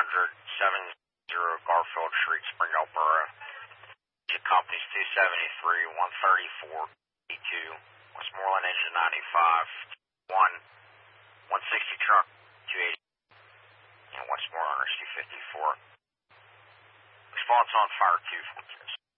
Garfield Street, Springdale Borough. The company's 273, 134, 82, Westmoreland engine 95, 160 truck 280, and Westmoreland RC 54. Response on fire 246.